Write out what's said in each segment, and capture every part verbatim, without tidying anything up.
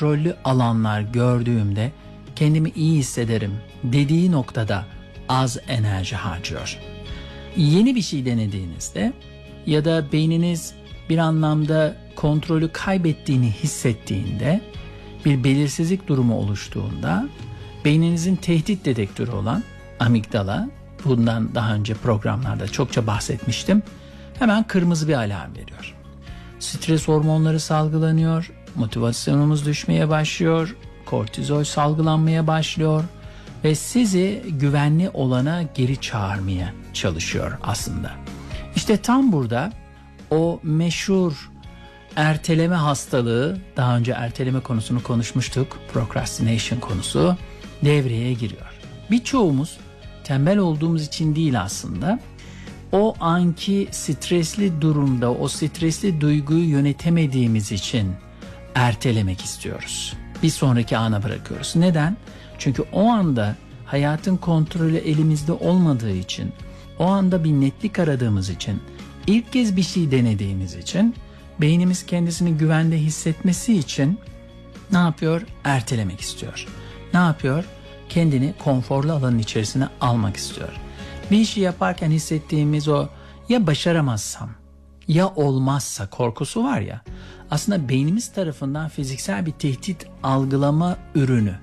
kontrollü alanlar gördüğümde kendimi iyi hissederim dediği noktada az enerji harcıyor. Yeni bir şey denediğinizde ya da beyniniz bir anlamda kontrolü kaybettiğini hissettiğinde, bir belirsizlik durumu oluştuğunda beyninizin tehdit dedektörü olan amigdala, bundan daha önce programlarda çokça bahsetmiştim, hemen kırmızı bir alarm veriyor. Stres hormonları salgılanıyor, motivasyonumuz düşmeye başlıyor, kortizol salgılanmaya başlıyor ve sizi güvenli olana geri çağırmaya çalışıyor aslında. İşte tam burada o meşhur erteleme hastalığı, daha önce erteleme konusunu konuşmuştuk, procrastination konusu devreye giriyor. Birçoğumuz tembel olduğumuz için değil aslında, o anki stresli durumda o stresli duyguyu yönetemediğimiz için ertelemek istiyoruz. Bir sonraki ana bırakıyoruz. Neden? Çünkü o anda hayatın kontrolü elimizde olmadığı için, o anda bir netlik aradığımız için, ilk kez bir şey denediğimiz için, beynimiz kendisini güvende hissetmesi için ne yapıyor? Ertelemek istiyor. Ne yapıyor? Kendini konforlu alanın içerisine almak istiyor. Bir işi yaparken hissettiğimiz o ya başaramazsam, ya olmazsa korkusu var ya, aslında beynimiz tarafından fiziksel bir tehdit algılama ürünü.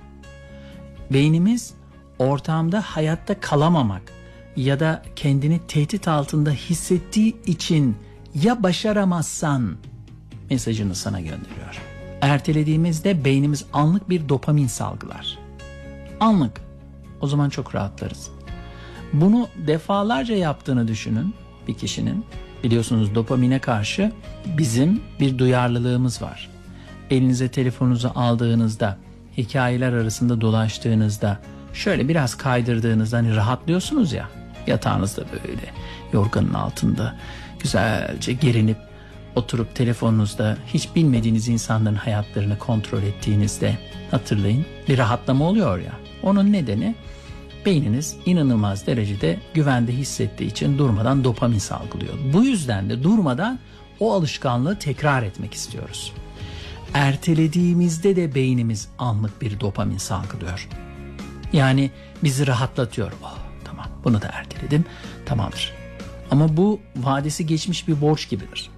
Beynimiz ortamda hayatta kalamamak ya da kendini tehdit altında hissettiği için ya başaramazsan mesajını sana gönderiyor. Ertelediğimizde beynimiz anlık bir dopamin salgılar. Anlık. O zaman çok rahatlarız. Bunu defalarca yaptığını düşünün bir kişinin. Biliyorsunuz dopamine karşı bizim bir duyarlılığımız var. Elinize telefonunuzu aldığınızda, hikayeler arasında dolaştığınızda, şöyle biraz kaydırdığınızda hani rahatlıyorsunuz ya, yatağınızda böyle yorganın altında güzelce gerinip oturup telefonunuzda hiç bilmediğiniz insanların hayatlarını kontrol ettiğinizde hatırlayın, bir rahatlama oluyor ya. Onun nedeni beyniniz inanılmaz derecede güvende hissettiği için durmadan dopamin salgılıyor. Bu yüzden de durmadan o alışkanlığı tekrar etmek istiyoruz. Ertelediğimizde de beynimiz anlık bir dopamin salgılıyor. Yani bizi rahatlatıyor. Oh, tamam, bunu da erteledim, tamamdır. Ama bu vadesi geçmiş bir borç gibidir.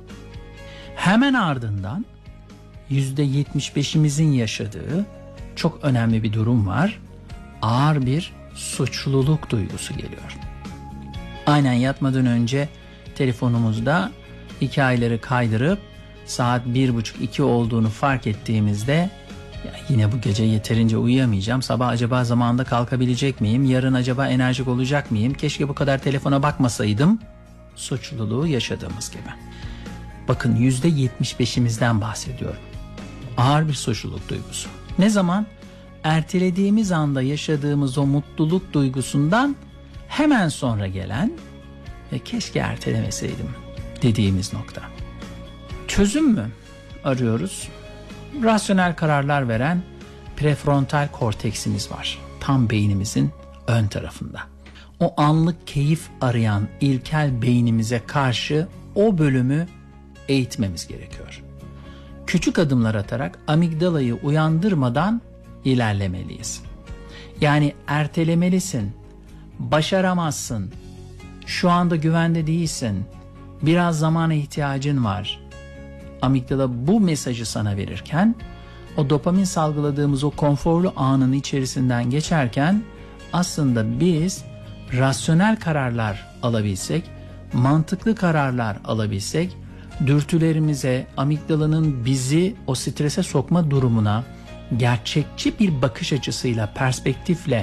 Hemen ardından yüzde yetmiş beşimizin yaşadığı çok önemli bir durum var. Ağır bir suçluluk duygusu geliyor. Aynen yatmadan önce telefonumuzda hikayeleri kaydırıp saat bir buçuk iki olduğunu fark ettiğimizde ya yine bu gece yeterince uyuyamayacağım, sabah acaba zamanında kalkabilecek miyim, yarın acaba enerjik olacak mıyım, keşke bu kadar telefona bakmasaydım suçluluğu yaşadığımız gibi. Bakın yüzde yetmiş beşimizden bahsediyorum. Ağır bir suçluluk duygusu. Ne zaman? Ertelediğimiz anda yaşadığımız o mutluluk duygusundan hemen sonra gelen ve keşke ertelemeseydim dediğimiz nokta. Çözüm mü arıyoruz? Rasyonel kararlar veren prefrontal korteksimiz var. Tam beynimizin ön tarafında. O anlık keyif arayan ilkel beynimize karşı o bölümü eğitmemiz gerekiyor. Küçük adımlar atarak amigdalayı uyandırmadan ilerlemeliyiz. Yani ertelemelisin, başaramazsın, şu anda güvende değilsin, biraz zamana ihtiyacın var. Amigdala bu mesajı sana verirken, o dopamin salgıladığımız o konforlu anın içerisinden geçerken aslında biz rasyonel kararlar alabilsek, mantıklı kararlar alabilsek, dürtülerimize, amigdalanın bizi o strese sokma durumuna gerçekçi bir bakış açısıyla, perspektifle,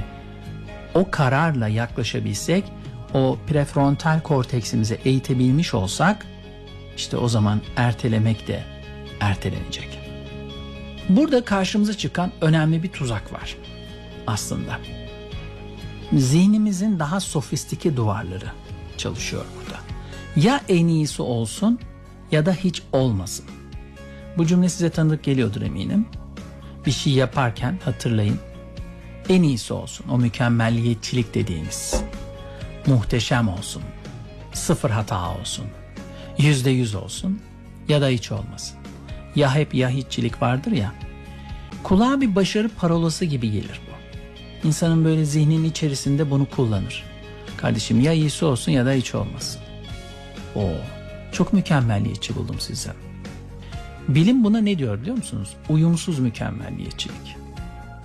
o kararla yaklaşabilsek, o prefrontal korteksimizi eğitebilmiş olsak, işte o zaman ertelemek de ertelenecek. Burada karşımıza çıkan önemli bir tuzak var aslında. Zihnimizin daha sofistike duvarları çalışıyor burada. Ya en iyisi olsun ya da hiç olmasın. Bu cümle size tanıdık geliyordur eminim. Bir şey yaparken hatırlayın, en iyisi olsun, o mükemmelliyetçilik dediğimiz, muhteşem olsun, sıfır hata olsun, yüzde yüz olsun ya da hiç olmasın. Ya hep ya hiççilik vardır ya. Kulağa bir başarı parolası gibi gelir bu. İnsanın böyle zihninin içerisinde bunu kullanır. Kardeşim ya iyisi olsun ya da hiç olmasın. Oo, çok mükemmelliyetçi buldum sizi. Bilim buna ne diyor biliyor musunuz? Uyumsuz mükemmelliyetçilik.